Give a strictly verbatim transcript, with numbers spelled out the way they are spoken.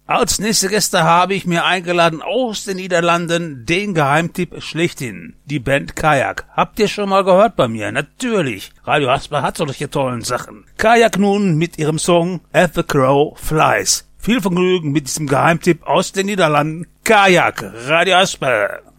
Als nächste Gäste habe ich mir eingeladen aus den Niederlanden den Geheimtipp schlechthin, die Band Kajak. Habt ihr schon mal gehört bei mir? Natürlich. Radio Hasper hat solche tollen Sachen. Kajak nun mit ihrem Song As the Crow Flies. Viel Vergnügen mit diesem Geheimtipp aus den Niederlanden. Kajak, Radio Hasper.